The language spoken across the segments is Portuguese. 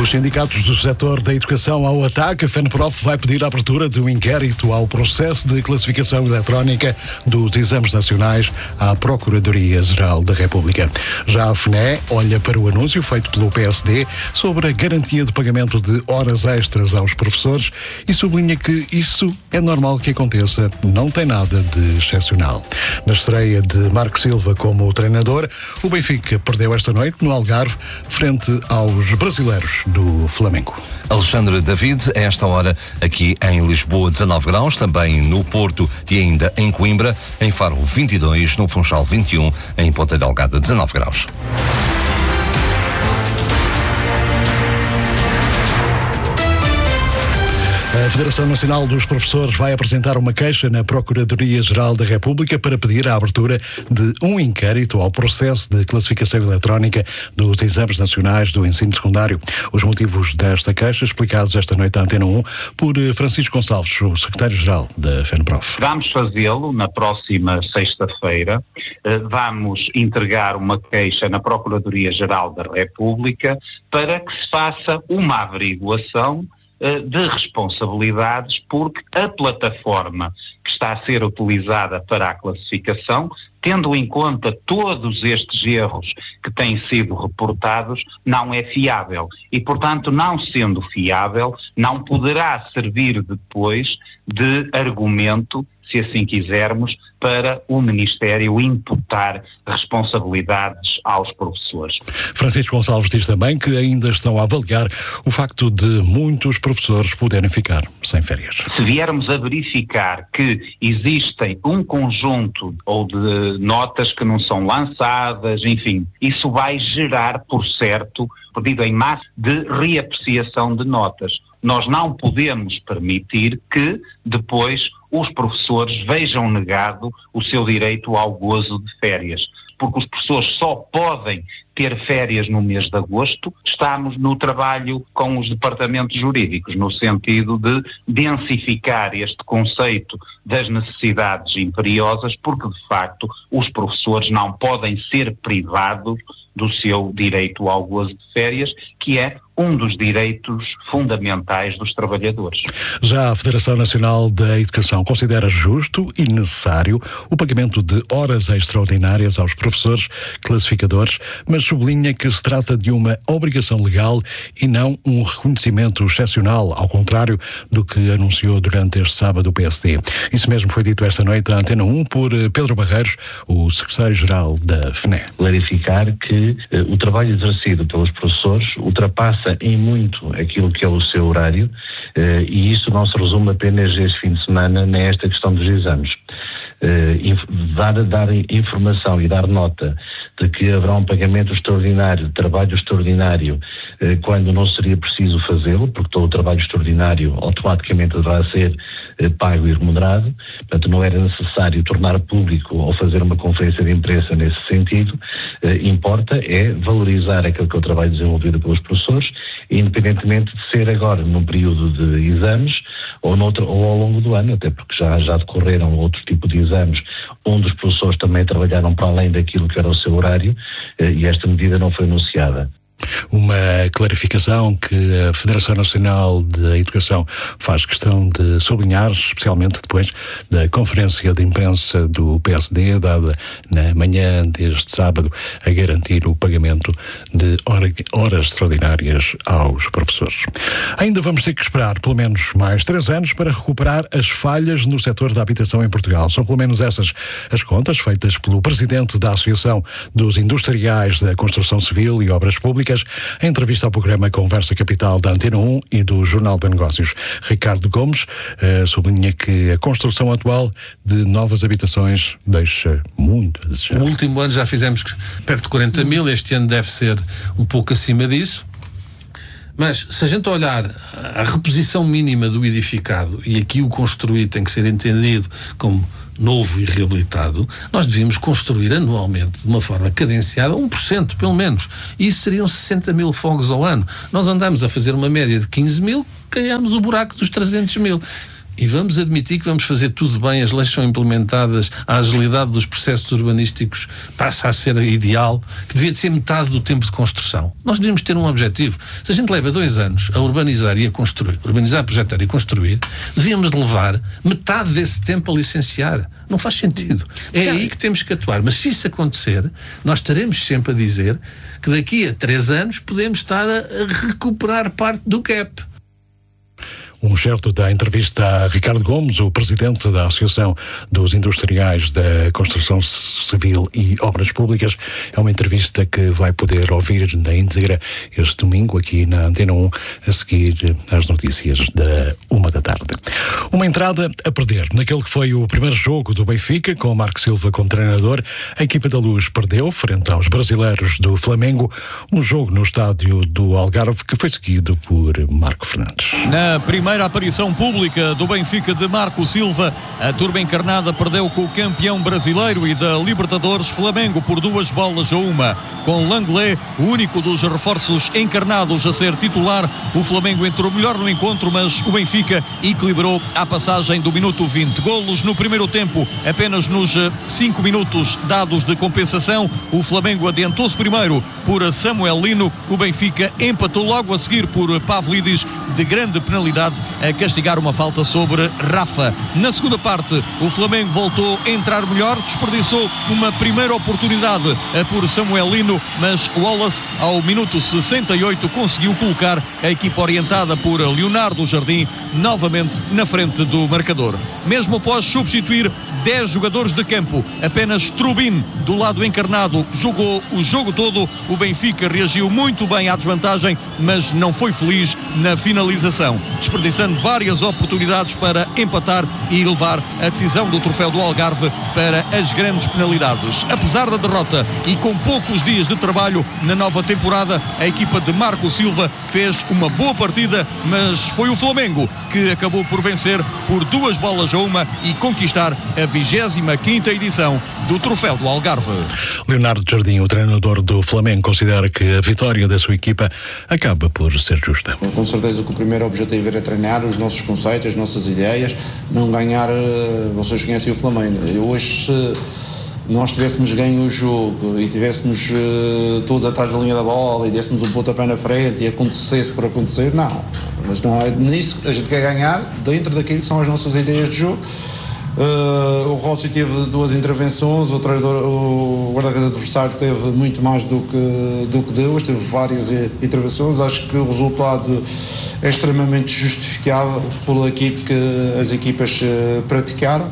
Os sindicatos do setor da educação ao ataque. A FENPROF vai pedir a abertura de um inquérito ao processo de classificação eletrónica dos exames nacionais à Procuradoria-Geral da República. Já a FNE olha para o anúncio feito pelo PSD sobre a garantia de pagamento de horas extras aos professores e sublinha que isso é normal que aconteça, não tem nada de excepcional. Na estreia de Marco Silva como treinador, o Benfica perdeu esta noite no Algarve frente aos brasileiros do Flamengo. Alexandre David, a esta hora aqui em Lisboa 19 graus, também no Porto e ainda em Coimbra, em Faro 22, no Funchal 21, em Ponta Delgada 19 graus. A Federação Nacional dos Professores vai apresentar uma queixa na Procuradoria-Geral da República para pedir a abertura de um inquérito ao processo de classificação eletrónica dos exames nacionais do ensino secundário. Os motivos desta queixa explicados esta noite à Antena 1 por Francisco Gonçalves, o secretário-geral da FENPROF. Vamos fazê-lo na próxima sexta-feira. Vamos entregar uma queixa na Procuradoria-Geral da República para que se faça uma averiguação de responsabilidades, porque a plataforma que está a ser utilizada para a classificação, tendo em conta todos estes erros que têm sido reportados, não é fiável. E, portanto, não sendo fiável, não poderá servir depois de argumento, se assim quisermos, para o Ministério imputar responsabilidades aos professores. Francisco Gonçalves diz também que ainda estão a avaliar o facto de muitos professores poderem ficar sem férias. Se viermos a verificar que existem um conjunto ou de notas que não são lançadas, enfim, isso vai gerar, por certo, pedido em massa de reapreciação de notas. Nós não podemos permitir que depois os professores vejam negado o seu direito ao gozo de férias, porque os professores só podem ter férias no mês de agosto. Estamos no trabalho com os departamentos jurídicos, no sentido de densificar este conceito das necessidades imperiosas, porque de facto os professores não podem ser privados do seu direito ao gozo de férias, que é um dos direitos fundamentais dos trabalhadores. Já a Federação Nacional da Educação considera justo e necessário o pagamento de horas extraordinárias aos professores classificadores, mas sublinha que se trata de uma obrigação legal e não um reconhecimento excepcional, ao contrário do que anunciou durante este sábado o PSD. Isso mesmo foi dito esta noite à Antena 1 por Pedro Barreiros, o secretário-geral da FNE. Clarificar que o trabalho exercido pelos professores ultrapassa em muito aquilo que é o seu horário, e isso não se resume apenas este fim de semana nesta questão dos exames. Dar informação e dar nota de que haverá um pagamento extraordinário, trabalho extraordinário, quando não seria preciso fazê-lo, porque todo o trabalho extraordinário automaticamente deverá ser pago e remunerado. Portanto, não era necessário tornar público ou fazer uma conferência de imprensa nesse sentido. Importa é valorizar aquilo que é o trabalho desenvolvido pelos professores, independentemente de ser agora num período de exames ou ao longo do ano, até porque já decorreram outro tipo de exames onde os professores também trabalharam para além daquilo que era o seu horário, e esta medida não foi anunciada. Uma clarificação que a Federação Nacional da Educação faz questão de sublinhar, especialmente depois da conferência de imprensa do PSD, dada na manhã deste sábado, a garantir o pagamento de horas extraordinárias aos professores. Ainda vamos ter que esperar pelo menos mais 3 anos para recuperar as falhas no setor da habitação em Portugal. São pelo menos essas as contas feitas pelo presidente da Associação dos Industriais da Construção Civil e Obras Públicas, em entrevista ao programa Conversa Capital da Antena 1 e do Jornal de Negócios. Ricardo Gomes sublinha que a construção atual de novas habitações deixa muito a desejar. No último ano já fizemos perto de 40 mil, este ano deve ser um pouco acima disso. Mas, se a gente olhar a reposição mínima do edificado, e aqui o construído tem que ser entendido como novo e reabilitado, nós devíamos construir anualmente, de uma forma cadenciada, 1%, pelo menos. E isso seriam 60 mil fogos ao ano. Nós andamos a fazer uma média de 15 mil, caiamos o buraco dos 300 mil. e vamos admitir que vamos fazer tudo bem, as leis são implementadas, a agilidade dos processos urbanísticos passa a ser ideal, que devia de ser metade do tempo de construção. Nós devíamos ter um objetivo. Se a gente leva 2 anos a urbanizar e a construir, urbanizar, projetar e construir, devíamos levar metade desse tempo a licenciar. Não faz sentido. É aí que temos que atuar. Mas se isso acontecer, nós estaremos sempre a dizer que daqui a 3 anos podemos estar a recuperar parte do gap. Um certo da entrevista a Ricardo Gomes, o presidente da Associação dos Industriais da Construção Civil e Obras Públicas. É uma entrevista que vai poder ouvir na íntegra este domingo aqui na Antena 1, a seguir às notícias da 13h. Uma entrada a perder naquele que foi o primeiro jogo do Benfica, com Marco Silva como treinador. A equipa da Luz perdeu frente aos brasileiros do Flamengo, um jogo no estádio do Algarve que foi seguido por Marco Fernandes. Na primeira aparição pública do Benfica de Marco Silva, a turma encarnada perdeu com o campeão brasileiro e da Libertadores Flamengo por 2-1. Com Langley, o único dos reforços encarnados a ser titular, o Flamengo entrou melhor no encontro, mas o Benfica equilibrou à passagem do minuto 20. Golos no primeiro tempo, apenas nos 5 minutos dados de compensação. O Flamengo adiantou-se primeiro por Samuel Lino, o Benfica empatou logo a seguir por Pavlidis, de grande penalidade, a castigar uma falta sobre Rafa. Na segunda parte, o Flamengo voltou a entrar melhor, desperdiçou uma primeira oportunidade por Samuel Lino, mas Wallace, ao minuto 68, conseguiu colocar a equipa orientada por Leonardo Jardim novamente na frente do marcador. Mesmo após substituir 10 jogadores de campo, apenas Trubin, do lado encarnado, jogou o jogo todo. O Benfica reagiu muito bem à desvantagem, mas não foi feliz na finalização, desperdiçando várias oportunidades para empatar e levar a decisão do troféu do Algarve para as grandes penalidades. Apesar da derrota e com poucos dias de trabalho na nova temporada, a equipa de Marco Silva fez uma boa partida, mas foi o Flamengo que acabou por vencer por 2-1 e conquistar a 25ª edição do troféu do Algarve. Leonardo Jardim, o treinador do Flamengo, considera que a vitória da sua equipa acaba por ser justa. Com certeza que o primeiro objetivo era treinar os nossos conceitos, as nossas ideias, não ganhar. Vocês conhecem o Flamengo. Hoje, se nós tivéssemos ganho o jogo e tivéssemos todos atrás da linha da bola e dessemos um pontapé na frente e acontecesse por acontecer, não. Mas não é nisso que a gente quer ganhar, dentro daquilo que são as nossas ideias de jogo. O Rossi teve 2 intervenções, o guarda-redes adversário teve muito mais do que deu, teve várias intervenções. Acho que o resultado é extremamente justificável por aquilo que as equipas praticaram.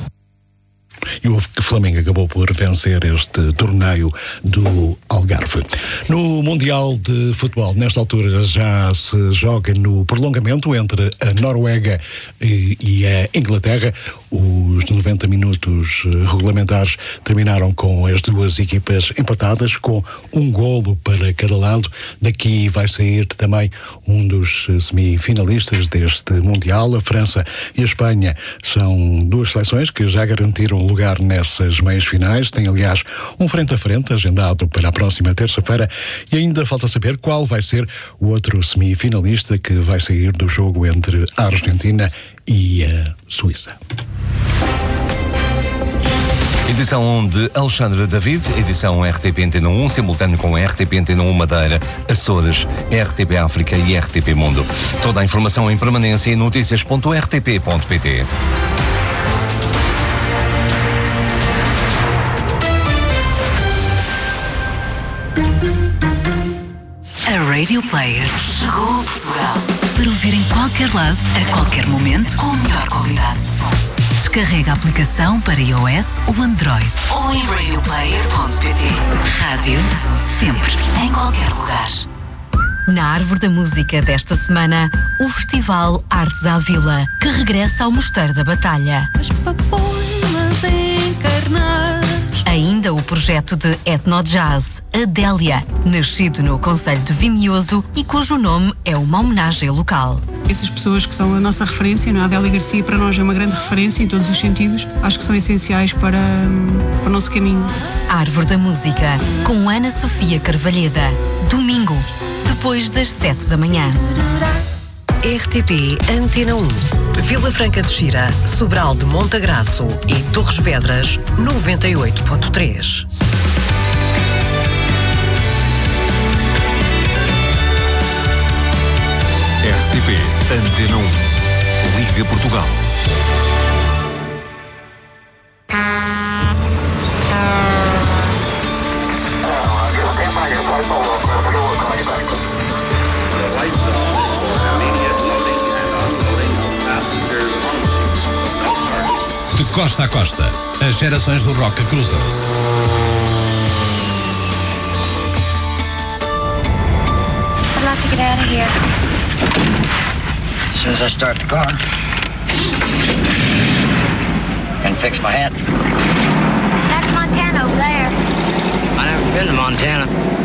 E o Flamengo acabou por vencer este torneio do Algarve. No Mundial de Futebol, nesta altura já se joga no prolongamento entre a Noruega e a Inglaterra. Os 90 minutos regulamentares terminaram com as duas equipas empatadas, com um golo para cada lado. Daqui vai sair também um dos semifinalistas deste Mundial. A França e a Espanha são duas seleções que já garantiram lugar nessas meias finais. Tem, aliás, um frente a frente agendado para a próxima terça-feira e ainda falta saber qual vai ser o outro semifinalista que vai sair do jogo entre a Argentina e a Suíça. Edição de Alexandre David, edição RTP Antena 1, simultâneo com a RTP Antena 1 Madeira, Açores, RTP África e RTP Mundo. Toda a informação em permanência em noticias.rtp.pt. A Radio Player chegou a Portugal para ouvir em qualquer lado, a qualquer momento, com a melhor qualidade. Descarrega a aplicação para iOS ou Android ou em radioplayer.pt. Rádio, sempre, em qualquer lugar. Na Árvore da Música desta semana, o Festival Artes à Vila, que regressa ao Mosteiro da Batalha. As papoilas encarnadas. Ainda o projeto de etno-jazz, Adélia, nascido no concelho de Vimioso e cujo nome é uma homenagem local. Essas pessoas que são a nossa referência, a Adélia Garcia para nós é uma grande referência em todos os sentidos, acho que são essenciais para o nosso caminho. Árvore da Música, com Ana Sofia Carvalheda, domingo, depois das 7 da manhã. RTP Antena 1. Vila Franca de Xira, Sobral de Montagraço e Torres Vedras, 98.3. RTP Antena 1. Liga Portugal. De costa a costa, as gerações do rock cruzam-se. I'd like to get out of here. As soon as I start the car. And fix my hat. That's Montana over there. I never been to Montana.